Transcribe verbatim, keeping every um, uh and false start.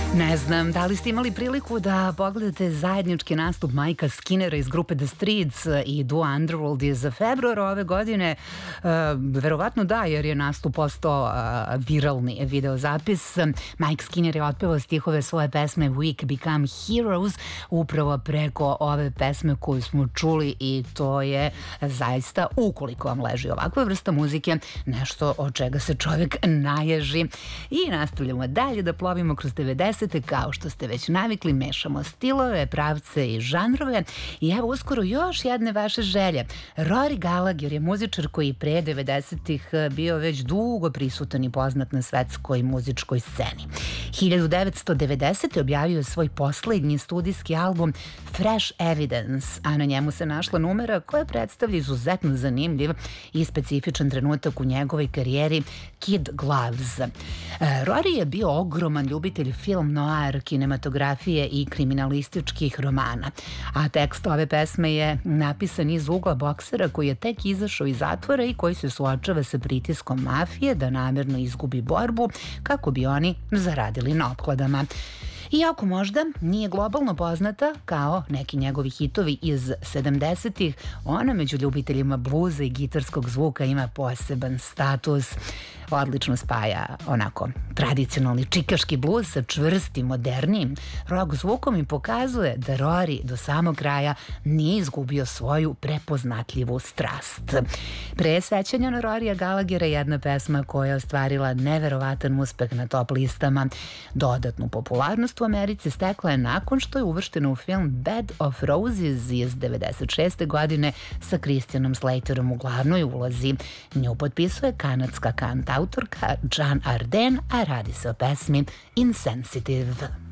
Ne znam, da li ste imali priliku da pogledate zajednički nastup Mikea Skinnera iz grupe The Streets i duo Underworld iz februara ove godine? Uh, verovatno da, jer je nastup postao uh, viralni videozapis. Mike Skinner je otpevao stihove svoje pesme We Become Heroes upravo preko ove pesme koju smo čuli i to je zaista, ukoliko vam leži ovakva vrsta muzike, nešto od čega se čovjek naježi. I nastavljamo dalje da plovimo kroz devedesete. Kao što ste već navikli, mešamo stilove, pravce i žanrove i evo uskoro još jedne vaše želje. Rory Gallagher je muzičar koji pre devedesetih bio već dugo prisutan i poznat na svetskoj muzičkoj sceni. hiljadu devetsto devedesete. objavio je svoj poslednji studijski album Fresh Evidence, a na njemu se našla numera koja predstavlja izuzetno zanimljiv i specifičan trenutak u njegovoj karijeri, Kid Gloves. Rory je bio ogroman ljubitelj film noir, kinematografije i kriminalističkih romana, a tekst ove pesme je napisan iz ugla boksera koji je tek izašao iz zatvora i koji se suočava sa pritiskom mafije da namerno izgubi borbu kako bi oni zaradili na opkladama. Iako možda nije globalno poznata kao neki njegovi hitovi iz sedamdesetih, ona među ljubiteljima bluza i gitarskog zvuka ima poseban status. Odlično spaja onako tradicionalni čikaški bluz sa čvrstim, modernijim rock zvukom i pokazuje da Rory do samog kraja nije izgubio svoju prepoznatljivu strast. Pre sećanja na Rorya Gallaghera jedna pesma koja je ostvarila neverovatan uspeh na top listama. Dodatnu popularnost u Americi stekla je nakon što je uvrštena u film Bed of Roses iz devedeset šeste. godine sa Christianom Slaterom u glavnoj ulozi. Nju potpisuje kanadska kantautorka Jan Arden, a radi se o pesmi Insensitive.